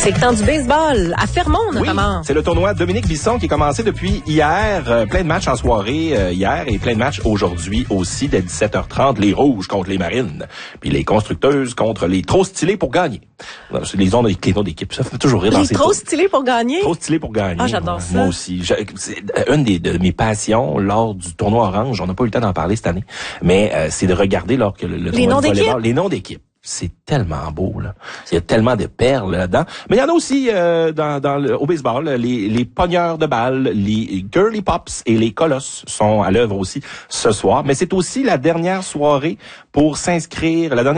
C'est le temps du baseball, à Fermont notamment. Oui, c'est le tournoi Dominique Bisson qui a commencé depuis hier. Plein de matchs en soirée hier et plein de matchs aujourd'hui aussi dès 17h30. Les Rouges contre les Marines, puis les Constructeuses contre les Trop Stylés pour gagner. C'est les noms d'équipe, ça fait toujours rire dans ces Trop Stylés pour gagner? Trop Stylés pour gagner. Ah, j'adore ça. Moi aussi. C'est une de mes passions lors du tournoi Orange. On n'a pas eu le temps d'en parler cette année, mais c'est de regarder lors que le tournoi de volleyball, les noms d'équipe. C'est tellement beau, là. Il y a tellement de perles là-dedans. Mais il y en a aussi au baseball. Les pogneurs de balles, les Girly Pops et les Colosses sont à l'œuvre aussi ce soir. Mais c'est aussi la dernière soirée pour s'inscrire, la dernière